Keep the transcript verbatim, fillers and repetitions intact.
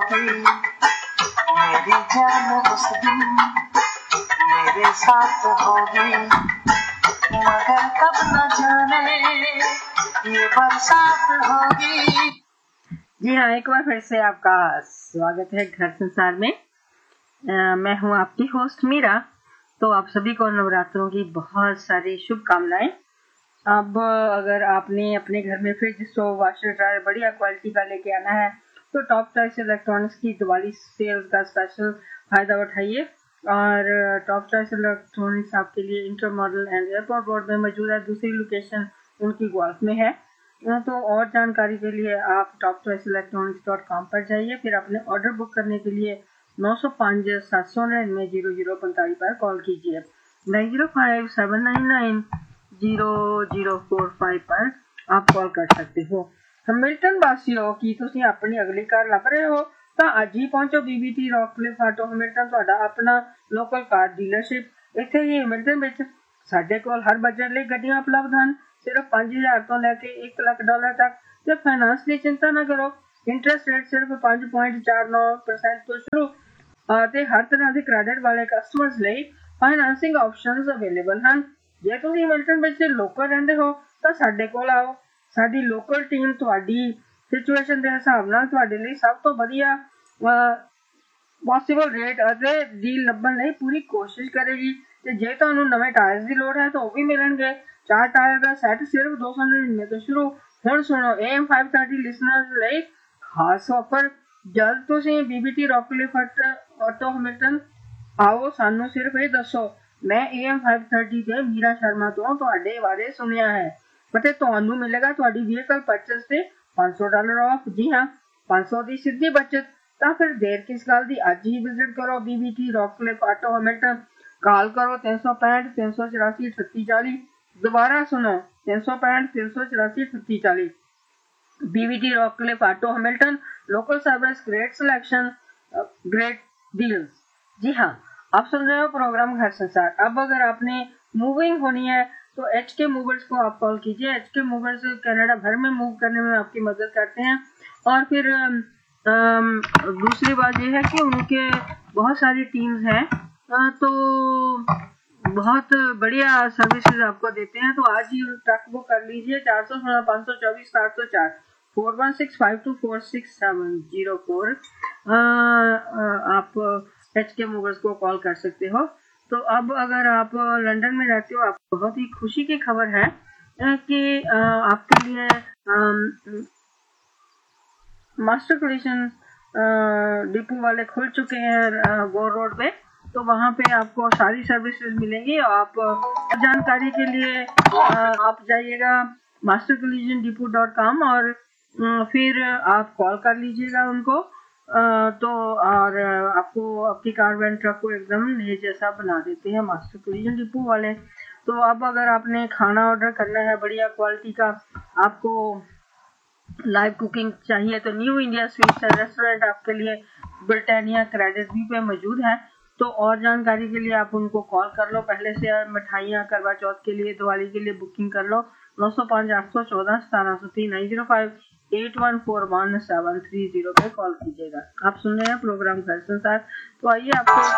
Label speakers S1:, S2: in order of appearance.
S1: होगी मेरी जान उस दिन मेरे साथ होगी, मगर कब न जाने ये बरसात होगी।
S2: जी हाँ, एक बार फिर से आपका स्वागत है घर संसार में। आ, मैं हूँ आपकी होस्ट मीरा। तो आप सभी को नवरात्रों की बहुत सारी शुभकामनाएं। अब अगर आपने अपने घर में फ्रिज, स्टोव, वाशर, ड्रायर बढ़िया क्वालिटी का लेके आना है तो टॉप चॉइस इलेक्ट्रॉनिक्स की दिवाली सेल्स का स्पेशल फायदा उठाइए। और टॉप चॉइस इलेक्ट्रॉनिक्स आपके लिए inter model and airport road में मौजूद है। दूसरी लोकेशन उनकी गोल्फ में है। तो और जानकारी के लिए आप top choice electronics dot com पर जाइए। फिर अपने ऑर्डर बुक करने के लिए नौ सौ पाँच सात सौ नड़िनवे जीरो जीरो पैंतालीस पर कॉल कीजिए। Nine zero five seven nine nine zero zero four five पर आप कॉल कर सकते हो। हैमिल्टन वासियों की ਤੁਸੀਂ ਆਪਣੀ ਅਗਲੀ ਕਾਰ ਲੱਭ ਰਹੇ ਹੋ ਤਾਂ ਅੱਜ ਹੀ ਪਹੁੰਚੋ ਬੀਬੀਟੀ ਰੌਕਕਲਿਫ ਆਟੋ ਹੈਮਿਲਟਨ, ਤੁਹਾਡਾ ਆਪਣਾ ਲੋਕਲ ਕਾਰ ਡੀਲਰਸ਼ਿਪ। ਇੱਥੇ ਹੀ ਹੈਮਿਲਟਨ ਵਿੱਚ ਸਾਡੇ ਕੋਲ ਹਰ ਬਜਟ ਲਈ ਗੱਡੀਆਂ ਉਪਲਬਧ ਹਨ। ਸਿਰਫ ਪੰਜ ਹਜ਼ਾਰ ਤੋਂ ਲੈ ਕੇ ਇੱਕ ਲੱਖ ਡਾਲਰ ਤੱਕ ਤੇ ਫਾਈਨਾਂਸ ਦੀ ਚਿੰਤਾ ਨਾ ਕਰੋ। ਇੰਟਰਸਟ ਰੇਟ ਸਿਰਫ ਪੰਜ ਪੁਆਇੰਟ ਚਾਰ ਨੌ ਪਰਸੈਂਟ ਤੋਂ ਸ਼ੁਰੂ ਅਤੇ ਹਰ ਤਰ੍ਹਾਂ ਦੇ ਕ੍ਰੈਡਿਟ ਵਾਲੇ ਕਸਟਮਰਸ ਲਈ ਫਾਈਨਾਂਸਿੰਗ ਆਪਸ਼ਨਸ ਅਵੇਲੇਬਲ ਹਨ। ਜੇ ਤੁਸੀਂ ਹੈਮਿਲਟਨ ਵਿੱਚ ਲੋਕਲ ਰਹਿੰਦੇ ਹੋ ਤਾਂ ਸਾਡੇ ਕੋਲ ਆਓ। ਸਾਡੀ ਲੋਕਲ ਟੀਮ ਤੁਹਾਡੀ ਸਿਚੁਏਸ਼ਨ ਦੇ ਹਿਸਾਬ ਨਾਲ ਤੁਹਾਡੇ ਲਈ ਸਭ ਤੋਂ ਵਧੀਆ ਪੋਸੀਬਲ ਰੇਟ ਅਤੇ ਡੀਲ ਲੱਭਣ ਲਈ ਪੂਰੀ ਕੋਸ਼ਿਸ਼ ਕਰੇਗੀ। ਤੇ ਜੇ ਤੁਹਾਨੂੰ ਨਵੇਂ ਟਾਇਰਸ ਦੀ ਲੋੜ ਹੈ ਤਾਂ ਉਹ ਵੀ ਮਿਲਣਗੇ। ਚਾਰ ਟਾਇਰ ਦਾ ਸੈੱਟ ਸਿਰਫ ਦੋ ਸੌ ਨੜਿਨਵੇਂ ਤੋਂ ਸ਼ੁਰੂ। ਹੁਣ ਸੁਣੋ, A M five thirty listeners ਲਈ ਖਾਸ ਆਫਰ। ਜਦ ਤੁਸੀਂ ਬੀਬੀਟੀ ਰੌਕਕਲਿਫ ਆਟੋ ਹੈਮਿਲਟਨ ਆਓ, ਸਾਨੂੰ ਸਿਰਫ ਇਹ ਦੱਸੋ, ਮੈਂ ਏ ਐਮ फाइव थर्टी ਤੇ ਮੀਰਾ ਸ਼ਰਮਾ ਤੋਂ ਤੁਹਾਡੇ ਬਾਰੇ ਸੁਣਿਆ ਹੈ ਅਤੇ ਤੁਹਾਨੂੰ ਮਿਲੇਗਾ ਤੁਹਾਡੀ ਵਹੀਕਲ ਪਰਚੇਸ ਤੇ ਪੰਜ ਸੌ ਡਾਲਰ ਆਫ। ਜੀ ਹਾਂ, ਪੰਜ ਸੌ ਦੀ ਸਿੱਧੀ ਬਚਤ। ਤਾਂ ਫਿਰ ਦੇਰ ਕਿਸ ਗੱਲ ਦੀ, ਅੱਜ ਹੀ ਵਿਜ਼ਿਟ ਕਰੋ ਬੀਬੀਟੀ ਰੌਕਕਲਿਫ ਆਟੋ ਹੈਮਿਲਟਨ। ਕਾਲ ਕਰੋ ਤਿੰਨ ਸੌ ਪੈਂਹਠ ਤਿੰਨ ਸੌ ਚੁਰਾਸੀ ਅਠੱਤੀ ਚਾਲੀ। दोबारा सुनो, तीन सौ पैंठ तीन सौ चौरासी अठत्ती चालीस। BVT रॉकक्लिफ auto Hamilton, local service, great selection, great deals. जी हाँ, आप सुन रहे हो प्रोग्राम घर संसार। अब अगर आपने मूविंग होनी है तो एच के मूवर्स को आप कॉल कीजिए। एच के मूवर्स कनाडा भर में मूव करने में आपकी मदद करते हैं। और फिर आम, दूसरी बात यह है कि उनके बहुत सारी टीम्स हैं, तो बहुत बढ़िया सर्विसेज आपको देते हैं। तो आज ही ट्रक बुक कर लीजिए। चार सौ सोलह पाँच सौ चौबीस सात सौ चार four one six five to four six seven zero four आप एच के मूवर्स को कॉल कर सकते हो। तो अब अगर आप लंदन में रहते हो, आपको बहुत ही खुशी की खबर है कि आपके लिए मास्टर कलेक्शन डिपो वाले खुल चुके हैं गोर रोड पे। तो वहाँ पे आपको सारी सर्विसेज मिलेंगी। आप जानकारी के लिए आप जाइएगा master collection depot dot com और फिर आप कॉल कर लीजिएगा उनको। तो और आपको आपकी कार वैन ट्रक को एकदम नए जैसा बना देते हैं मास्टर कलेक्शन डिपो वाले। तो अब अगर आपने खाना ऑर्डर करना है बढ़िया क्वालिटी का, आपको लाइव कुकिंग चाहिए, तो new India sweets and restaurant आपके लिए ब्रिटानिया क्रेडिट बी पे मौजूद है। तो और जानकारी के लिए आप उनको कॉल कर लो। पहले से मिठाइयाँ, करवा चौथ के लिए, दिवाली के लिए बुकिंग कर लो। नौ सौ पाँच आठ सौ चौदह सतारह सौ तीन nine zero five eight one four one seven three zero पे कॉल कीजिएगा। आप सुन रहे हैं प्रोग्राम घर संसार। तो आइए आपको